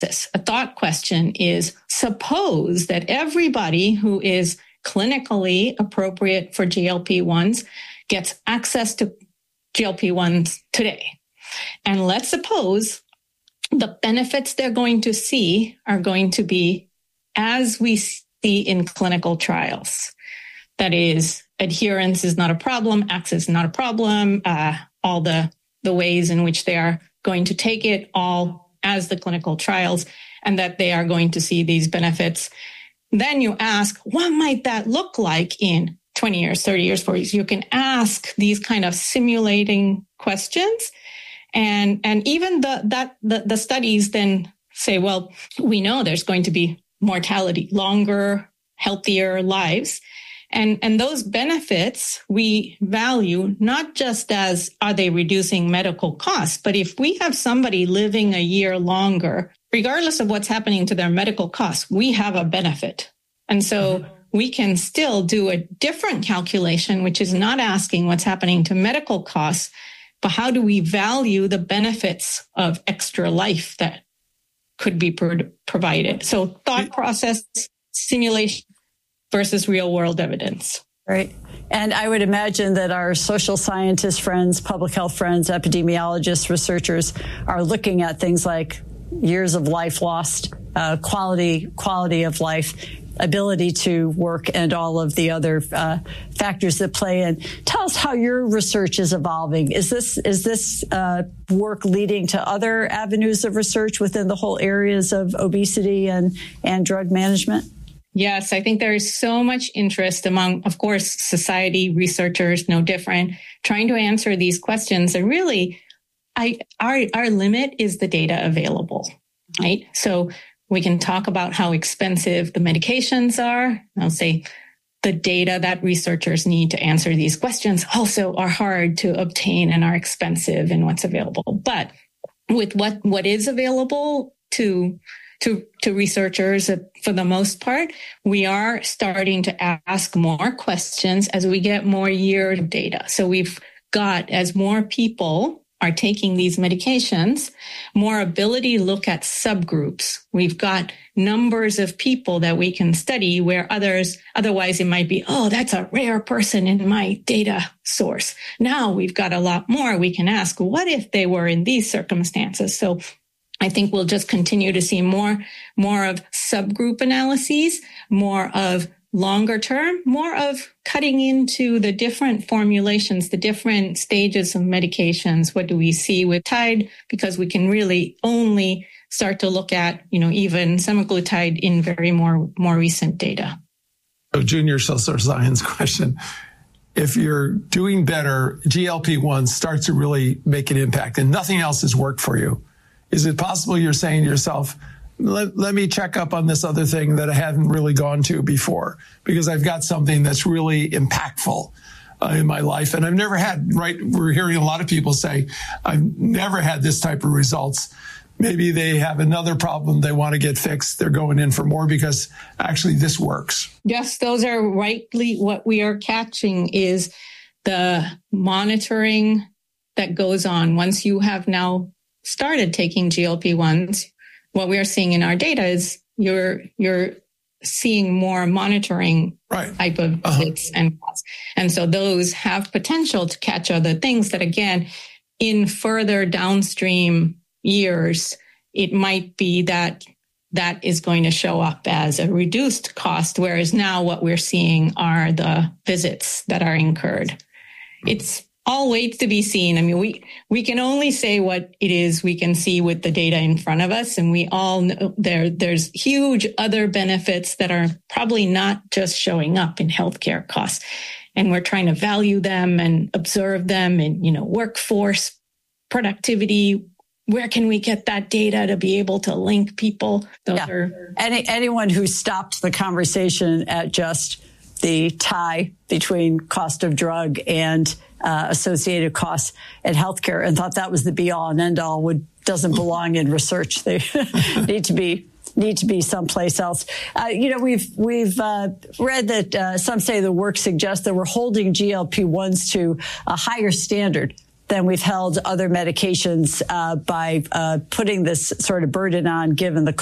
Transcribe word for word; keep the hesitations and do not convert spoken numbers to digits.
A thought question is, suppose that everybody who is clinically appropriate for G L P ones gets access to G L P ones today. And let's suppose the benefits they're going to see are going to be as we see in clinical trials. That is, adherence is not a problem, access is not a problem, uh, all the, the ways in which they are going to take it, all as the clinical trials, and that they are going to see these benefits. Then you ask, what might that look like in twenty years, thirty years, forty years? You can ask these kind of simulating questions. And, and even the, that, the, the studies then say, well, we know there's going to be mortality, longer, healthier lives. And, and those benefits we value not just as are they reducing medical costs, but if we have somebody living a year longer, regardless of what's happening to their medical costs, we have a benefit. And so mm-hmm. we can still do a different calculation, which is not asking what's happening to medical costs, but how do we value the benefits of extra life that could be pro- provided? So thought process, simulation, versus real world evidence. Right. And I would imagine that our social scientist friends, public health friends, epidemiologists, researchers are looking at things like years of life lost, uh, quality, quality of life, ability to work, and all of the other uh, factors that play in. Tell us how your research is evolving. Is this is this uh, work leading to other avenues of research within the whole areas of obesity and, and drug management? Yes, I think there is so much interest among, of course, society, researchers, no different, trying to answer these questions. And really, I, our, our limit is the data available, right? So we can talk about how expensive the medications are. I'll say the data that researchers need to answer these questions also are hard to obtain and are expensive in what's available. But with what, what is available to To, to researchers, for the most part, we are starting to ask more questions as we get more year data. So we've got, as more people are taking these medications, more ability to look at subgroups. We've got numbers of people that we can study where others, otherwise it might be, oh, that's a rare person in my data source. Now we've got a lot more. We can ask, what if they were in these circumstances? So I think we'll just continue to see more, more of subgroup analyses, more of longer term, more of cutting into the different formulations, the different stages of medications. What do we see with Tide? Because we can really only start to look at, you know, even semaglutide in very more, more recent data. So junior social science question. If you're doing better, G L P one starts to really make an impact and nothing else has worked for you. Is it possible you're saying to yourself, let, let me check up on this other thing that I hadn't really gone to before because I've got something that's really impactful uh, in my life. And I've never had, right, we're hearing a lot of people say, I've never had this type of results. Maybe they have another problem they want to get fixed. They're going in for more because actually this works. Yes, those are rightly what we are catching is the monitoring that goes on once you have now started taking G L P ones. What we are seeing in our data is you're you're seeing more monitoring right. type of visits uh-huh. and costs. And so those have potential to catch other things that, again, in further downstream years, it might be that that is going to show up as a reduced cost, whereas now what we're seeing are the visits that are incurred. It's all waits to be seen. I mean, we, we can only say what it is we can see with the data in front of us. And we all know there, there's huge other benefits that are probably not just showing up in healthcare costs. And we're trying to value them and observe them in, you know, workforce, productivity. Where can we get that data to be able to link people? Those yeah. are Any, anyone who stopped the conversation at just the tie between cost of drug and Uh, associated costs at healthcare and thought that was the be all and end all would doesn't belong in research. They need to be need to be someplace else. Uh, you know, we've we've uh, read that uh, some say the work suggests that we're holding G L P ones to a higher standard than we've held other medications uh, by uh, putting this sort of burden on, given the